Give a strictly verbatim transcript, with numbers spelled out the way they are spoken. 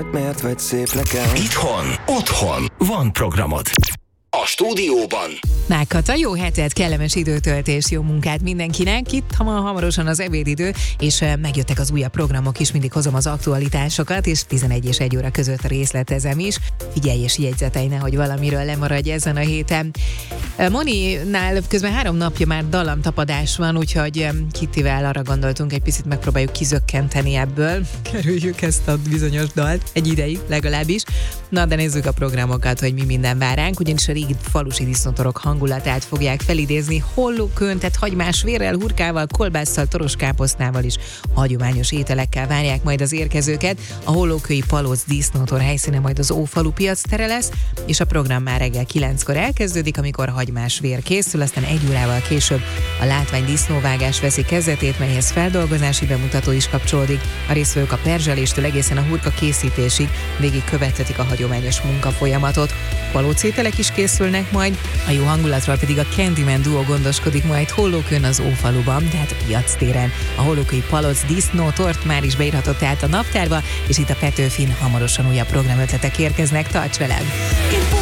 hogy miért vagy szép nekem. Itthon, otthon van programod. A stúdióban Mágkata, jó hetet, kellemes időtöltés, jó munkát mindenkinek. Itt hamarosan az ebédidő, és megjöttek az újabb programok is, mindig hozom az aktualitásokat, és tizenegy és egy óra között részletezem is. Figyelj és jegyzetelj, nehogy valamiről lemaradj ezen a héten. Moninál közben három napja már dallamtapadás van, úgyhogy Kittivel arra gondoltunk, egy picit megpróbáljuk kizökkenteni ebből. Kerüljük ezt a bizonyos dalt, egy ideig legalábbis. Na, de nézzük a programokat, hogy mi minden vár ránk, ugyanis a régi falusi disznótorok hangulatát fogják felidézni hollókön, tehát hagymás vérrel, hurkával, kolbásszal, toroskáposztával is hagyományos ételekkel várják majd az érkezőket. A hollókői Palóc disznótor helyszíne majd az Ófalu piac tere lesz, és a program már reggel kilenckor elkezdődik, amikor hagymás vér készül, aztán egy órával később a látvány disznóvágás veszi kezdetét, melyhez feldolgozási bemutató is kapcsolódik. A résztvevők a perzseléstől egészen a hurka készítésig végig követhetik a hagyományos munkafolyamatot. Palóc ételek is készülnek majd, a jó hangulatról pedig a Candyman duó gondoskodik majd Hollókön az Ófaluban, tehát a piac téren. A hollókői Palóc disznótort már is beírhatott tehát a naptárba, és itt a Petőfin hamarosan újabb programötletek érkeznek, tarts velem!